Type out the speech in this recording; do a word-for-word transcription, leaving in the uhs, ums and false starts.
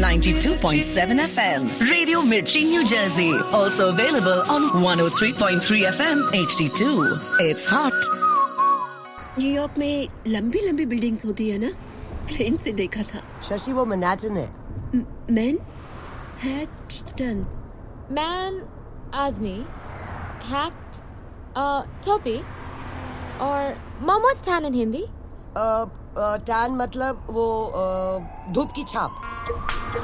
ninety-two point seven F M. Radio Mirchi, New Jersey. Also available on one oh three point three F M H D two. It's hot. New York में लंबी लंबी buildings होती है ना? Plane से देखा था. शशि वो मैनहट्टन है. मैन हैटन. मैन आदमी, हैट टोपी. और मॉम व्हाट्स टैन इन हिंदी? टैन मतलब वो धूप की छाप.